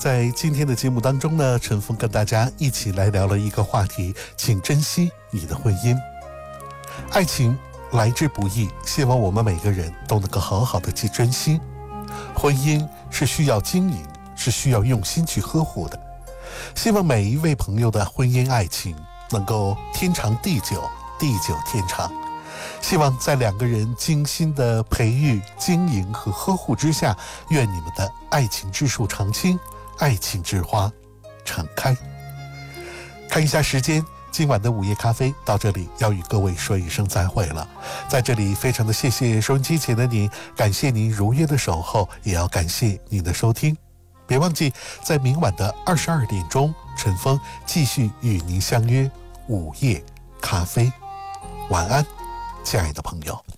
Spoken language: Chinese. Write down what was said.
在今天的节目当中呢，陈峰跟大家一起来聊了一个话题，请珍惜你的婚姻。爱情来之不易，希望我们每个人都能够好好的去珍惜。婚姻是需要经营，是需要用心去呵护的。希望每一位朋友的婚姻爱情能够天长地久，地久天长。希望在两个人精心的培育、经营和呵护之下，愿你们的爱情之树常青，爱情之花常开。看一下时间，今晚的午夜咖啡到这里要与各位说一声再会了。在这里非常的谢谢收音机前的您，感谢您如约的守候，也要感谢您的收听。别忘记在明晚的22点钟，陈峰继续与您相约午夜咖啡。晚安，亲爱的朋友。